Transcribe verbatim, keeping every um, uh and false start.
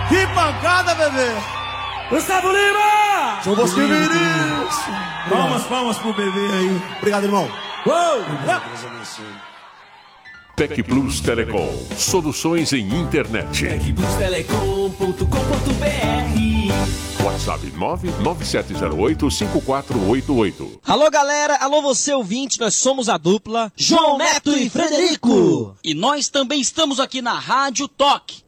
Que pancada, bebê! Gustavo Lima! João Bosco Vinícius! Palmas, palmas pro bebê aí. Obrigado, irmão. Uou! Tec Plus Telecom. Soluções em internet. tec plus telecom ponto com ponto br. WhatsApp nove nove sete zero oito cinco quatro oito oito. Alô, galera. Alô, você ouvinte. Nós somos a dupla João Neto e Frederico. E nós também estamos aqui na Rádio Toque.